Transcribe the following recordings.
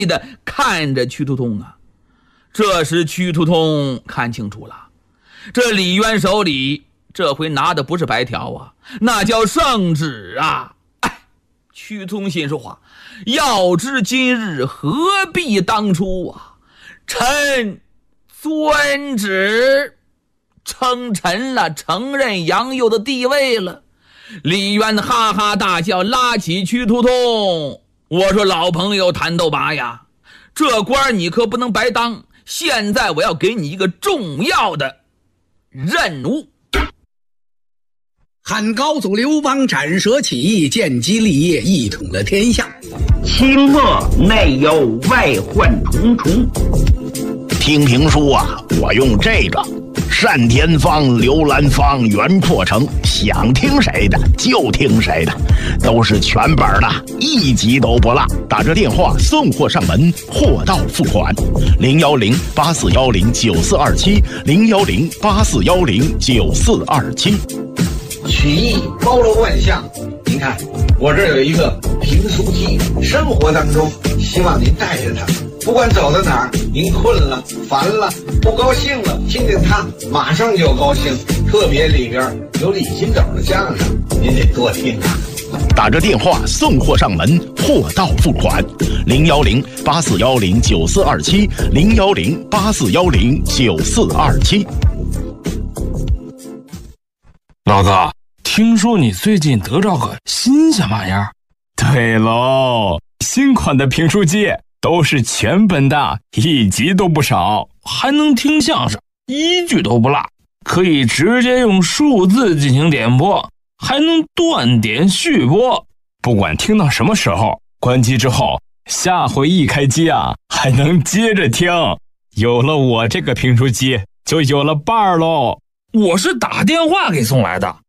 的看着屈突通啊。这时屈突通看清楚了，这李渊手里这回拿的不是白条啊，那叫圣旨啊。屈突通心说话，要知今日何必当初啊，臣遵旨，称臣了，承认杨佑的地位了。李渊哈哈大笑，拉起屈突通，我说老朋友谭斗拔呀，这官你可不能白当，现在我要给你一个重要的任务。 汉高祖刘邦斩蛇起义，建基立业，一统了天下。 清末内忧外患重重。 听评书啊，我用这个单田芳、刘兰芳、袁阔成，想听谁的就听谁的，都是全本的，一集都不落。打这电话送货上门，货到付款。010-8410-9427 010-8410-9427。 曲艺包罗万象，您看我这有一个评书机，生活当中希望您带着它，不管走到哪儿，您困了、烦了、不高兴了，听见它马上就高兴。特别里边有李金斗的相声，您得多听啊。 打着电话送货上门，货到付款。010-8410-9427 010-8410-9427。 老哥，听说你最近得着个新鲜玩意儿？ 对喽，新款的评书机都是全本的，一集都不少， 还能听相声，一句都不落，可以直接用数字进行点播，还能断点续播。 不管听到什么时候，关机之后，下回一开机啊，还能接着听。有了我这个评书机，就有了伴儿喽。 我是打电话给送来的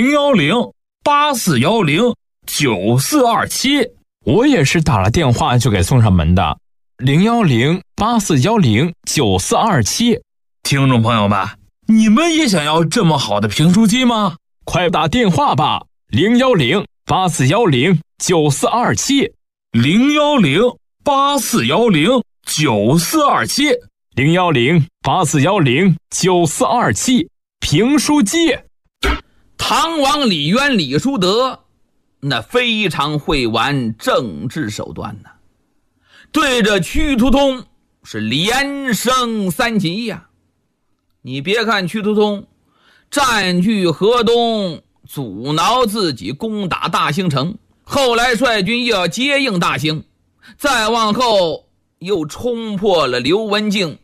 ，010-8410-9427。 我也是打了电话就给送上门的，010-8410-9427。 听众朋友们，你们也想要这么好的评书机吗？ 快打电话吧，010-8410-9427 010-8410-9427 010-8410-9427。评书机。 唐王李渊李叔德那非常会玩政治手段呢，对着屈突通是连升三级呀。你别看屈突通占据河东，阻挠自己攻打大兴城，后来率军又要接应大兴，再往后又冲破了刘文静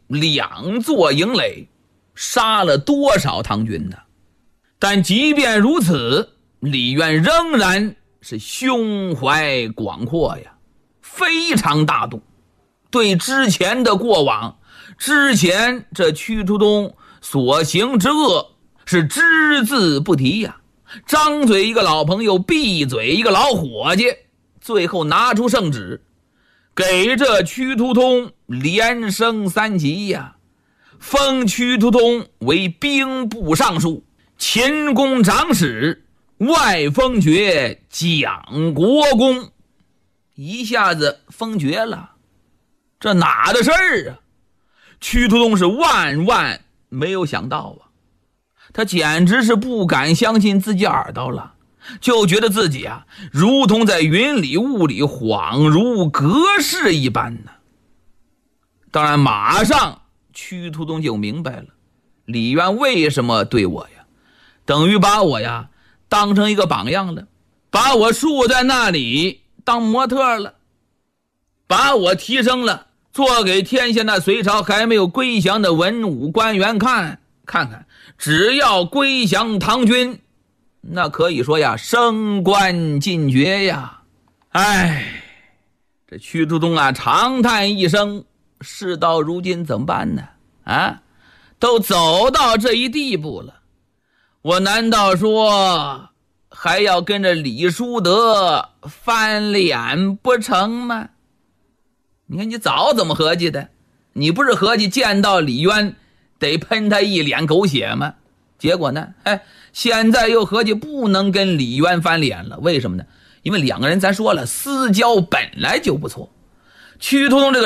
2座营垒，杀了多少唐军呢？但即便如此，李渊仍然是胸怀广阔呀，非常大度。对之前的过往，之前这屈突通所行之恶是只字不提呀，张嘴一个老朋友，闭嘴一个老伙计，最后拿出圣旨，给这屈突通连升3级呀，封屈突通为兵部尚书、秦公长史，外封爵蒋国公，一下子封爵了。这哪的事儿啊？屈突通是万万没有想到啊，他简直是不敢相信自己耳朵了，就觉得自己啊如同在云里雾里，恍如隔世一般呢。当然马上屈突通就明白了，李渊为什么对我呀，等于把我呀当成一个榜样了，把我竖在那里当模特了，把我提升了，做给天下那隋朝还没有归降的文武官员看看，只要归降唐军，那可以说呀升官进爵呀。哎，这屈突通啊长叹一声，事到如今怎么办呢？啊，都走到这一地步了，我难道说还要跟着李叔德翻脸不成吗？你看你早怎么合计的？你不是合计见到李渊得喷他一脸狗血吗？结果呢，现在又合计不能跟李渊翻脸了。为什么呢？因为两个人咱说了，私交本来就不错， 屈突通这个